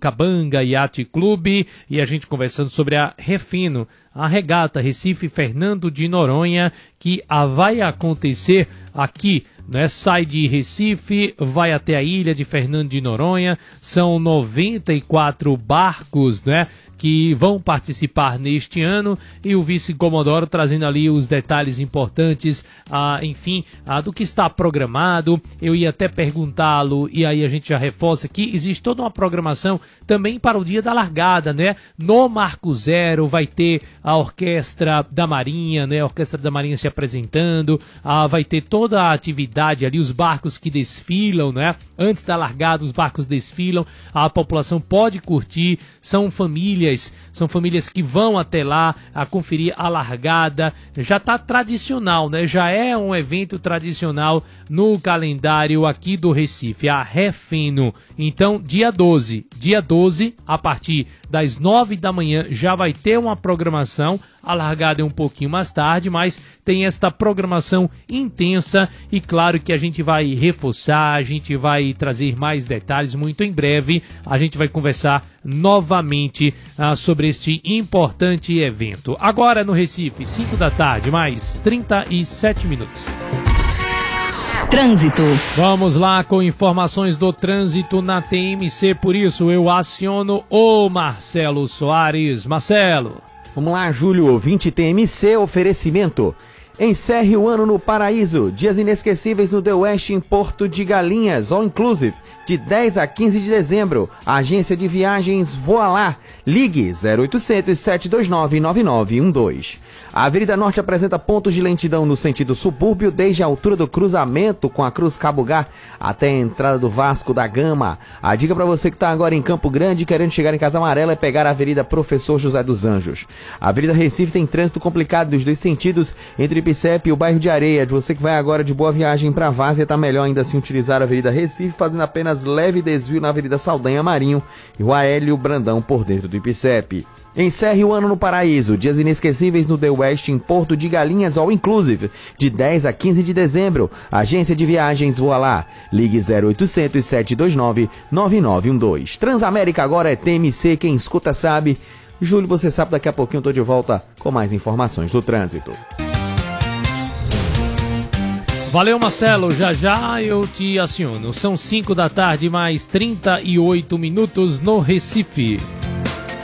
Cabanga Yacht Clube, e a gente conversando sobre a Refino, a regata Recife Fernando de Noronha, que vai acontecer aqui, né? Sai de Recife, vai até a ilha de Fernando de Noronha. São 94 barcos, né, que vão participar neste ano, e o vice-comodoro trazendo ali os detalhes importantes, enfim, do que está programado. Eu ia até perguntá-lo, e aí a gente já reforça que existe toda uma programação também para o dia da largada, né? No Marco Zero vai ter a Orquestra da Marinha, né? A Orquestra da Marinha se apresentando, vai ter toda a atividade ali, os barcos que desfilam, né? Antes da largada, os barcos desfilam, a população pode curtir, são famílias que vão até lá a conferir a largada. Já está tradicional, né? Já é um evento tradicional no calendário aqui do Recife, a Refino. Então, dia 12, a partir das 9 da manhã, já vai ter uma programação. A largada é um pouquinho mais tarde, mas tem esta programação intensa, e claro que a gente vai reforçar, a gente vai trazer mais detalhes muito em breve. A gente vai conversar novamente sobre este importante evento. Agora no Recife, 5 da tarde, mais 37 minutos. Trânsito. Vamos lá com informações do trânsito na TMC, por isso eu aciono o Marcelo Soares. Marcelo. Vamos lá, Júlio, ouvinte TMC, oferecimento. Encerre o ano no Paraíso, dias inesquecíveis no The West em Porto de Galinhas, all inclusive, de 10 a 15 de dezembro. Agência de viagens Voa Lá, ligue 0800 729 9912. A Avenida Norte apresenta pontos de lentidão no sentido subúrbio, desde a altura do cruzamento com a Cruz Cabugá até a entrada do Vasco da Gama. A dica para você que está agora em Campo Grande, querendo chegar em Casa Amarela, é pegar a Avenida Professor José dos Anjos. A Avenida Recife tem trânsito complicado nos dois sentidos, entre Ipicep e o bairro de Areia. De você que vai agora de Boa Viagem para Várzea, está melhor ainda assim utilizar a Avenida Recife, fazendo apenas leve desvio na Avenida Saldanha Marinho e o Aélio Brandão por dentro do Ipicep. Encerre o ano no Paraíso, dias inesquecíveis no The West em Porto de Galinhas, all inclusive, de 10 a 15 de dezembro. Agência de viagens Voa Lá, ligue 0800 729 9912. Transamérica agora é TMC, quem escuta sabe. Júlio, você sabe, daqui a pouquinho eu tô de volta com mais informações do trânsito. Valeu, Marcelo, já eu te aciono. São 5 da tarde, mais 38 minutos no Recife.